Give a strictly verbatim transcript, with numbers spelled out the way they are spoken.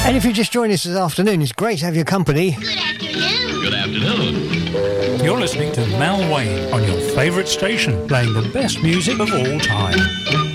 And if you just joined us this afternoon, it's great to have your company. Good afternoon. Good afternoon. You're listening to Mal Wayne on your favourite station, playing the best music of all time.